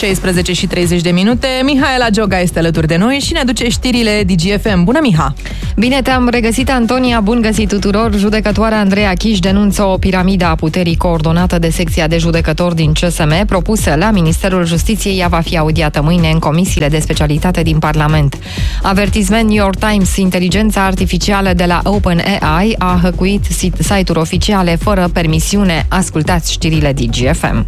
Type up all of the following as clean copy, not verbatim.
16 și 30 de minute. Mihaela Gioga este alături de noi și ne aduce știrile DGFM. Bună, Miha! Bine te-am regăsit, Antonia! Bun găsit tuturor! Judecătoarea Andreea Chiș denunță o piramidă a puterii coordonată de secția de judecători din CSM, propusă la Ministerul Justiției. Ea va fi audiată mâine în comisiile de specialitate din Parlament. Avertisment New York Times: inteligența artificială de la OpenAI a hăcuit site-uri oficiale fără permisiune. Ascultați știrile DGFM.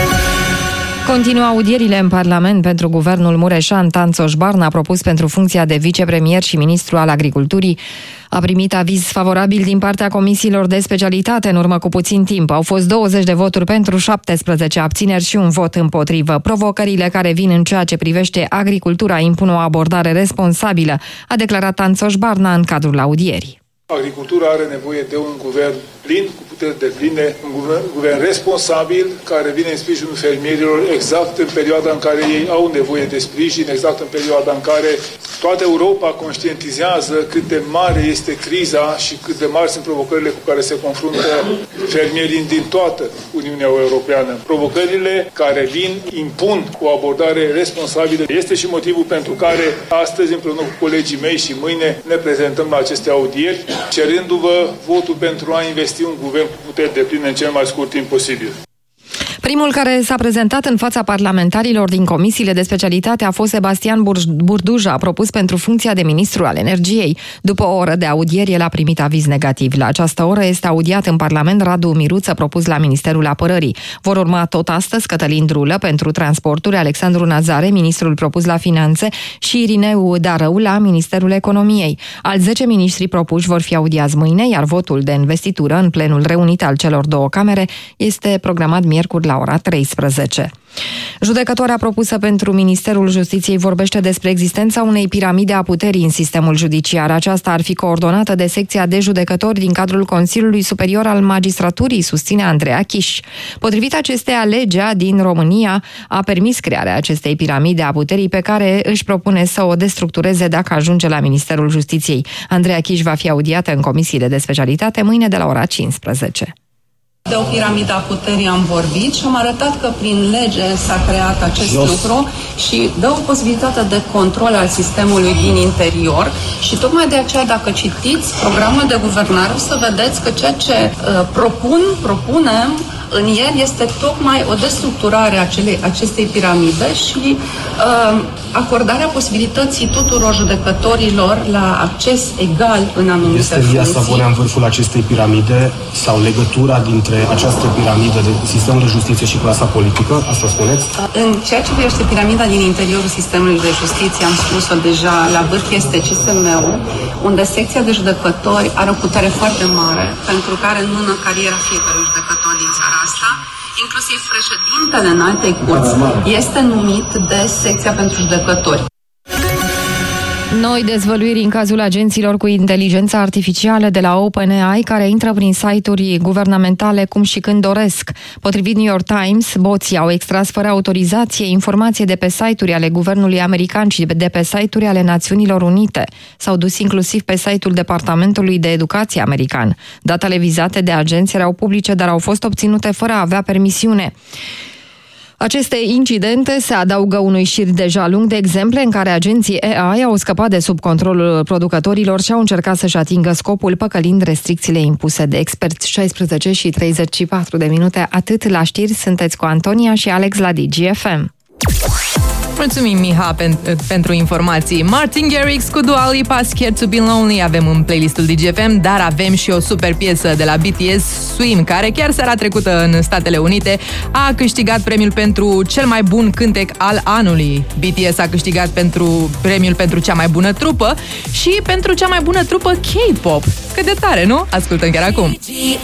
Continuă audierile în Parlament pentru guvernul Mureșan. Tanțoș Barna, propus pentru funcția de vicepremier și ministru al agriculturii, a primit aviz favorabil din partea comisiilor de specialitate în urmă cu puțin timp. Au fost 20 de voturi pentru, 17 abțineri și un vot împotrivă. Provocările care vin în ceea ce privește agricultura impun o abordare responsabilă, a declarat Tanțoș Barna în cadrul audierii. Agricultura are nevoie de un guvern plin, cu puteri de pline, un guvern responsabil, care vine în sprijinul fermierilor exact în perioada în care ei au nevoie de sprijin, exact în perioada în care toată Europa conștientizează cât de mare este criza și cât de mari sunt provocările cu care se confruntă fermierii din toată Uniunea Europeană. Provocările care vin impun o abordare responsabilă. Este și motivul pentru care astăzi, împreună cu colegii mei și mâine, ne prezentăm la aceste audieri, cerându-vă votul pentru a investi un guvern cu puteri depline în cel mai scurt timp posibil. Primul care s-a prezentat în fața parlamentarilor din comisiile de specialitate a fost Sebastian Burduja, propus pentru funcția de ministru al energiei. După o oră de audieri, el a primit aviz negativ. La această oră este audiat în Parlament Radu Miruță, propus la Ministerul Apărării. Vor urma tot astăzi Cătălin Drulă pentru transporturi, Alexandru Nazare, ministrul propus la finanțe, și Irineu Darău la Ministerul Economiei. Alți 10 miniștri propuși vor fi audiați mâine, iar votul de investitură în plenul reunit al celor două camere este programat miercuri la ora 13. Judecătoarea propusă pentru Ministerul Justiției vorbește despre existența unei piramide a puterii în sistemul judiciar. Aceasta ar fi coordonată de secția de judecători din cadrul Consiliului Superior al Magistraturii, susține Andreea Chiș. Potrivit acesteia, legea din România a permis crearea acestei piramide a puterii, pe care își propune să o destructureze dacă ajunge la Ministerul Justiției. Andreea Chiș va fi audiată în comisiile de specialitate mâine de la ora 15. De o piramidă a puterii am vorbit și am arătat că prin lege s-a creat acest lucru și dă o posibilitate de control al sistemului din interior și tocmai de aceea, dacă citiți programul de guvernare, o să vedeți că ceea ce propunem în el este tocmai o destructurare a acestei piramide și acordarea posibilității tuturor judecătorilor la acces egal în anumite funcții. Este Via Savonia în vârful acestei piramide sau legătura dintre această piramidă de sistemul de justiție și clasa politică? Asta spuneți? În ceea ce privește piramida din interiorul sistemului de justiție, am spus-o deja, la vârf este CSM-ul, unde secția de judecători are o putere foarte mare, pentru care în mână cariera fiecărui judecător din țara asta, inclusiv președintele Înaltei Curți este numit de secția pentru judecători. Noi dezvăluiri în cazul agenților cu inteligența artificială de la OpenAI, care intră prin site-uri guvernamentale cum și când doresc. Potrivit New York Times, boții au extras fără autorizație informație de pe site-uri ale guvernului american și de pe site-uri ale Națiunilor Unite. S-au dus inclusiv pe site-ul Departamentului de Educație american. Datele vizate de agenți erau publice, dar au fost obținute fără a avea permisiune. Aceste incidente se adaugă unui șir deja lung de exemple în care agenții AI au scăpat de sub controlul producătorilor și au încercat să-și atingă scopul păcălind restricțiile impuse de experți. 16 și 34 de minute, atât la știri. Sunteți cu Antonia și Alex la DGFM. Mulțumim, Miha, pentru informații. Martin Garrix cu Dua Lipa, Scared to be Lonely, avem în playlistul DGFM, dar avem și o super piesă de la BTS, Swim, care chiar seara trecută în Statele Unite a câștigat premiul pentru cel mai bun cântec al anului. BTS a câștigat premiul pentru cea mai bună trupă și pentru cea mai bună trupă K-pop. Cât de tare, nu? Ascultăm chiar acum.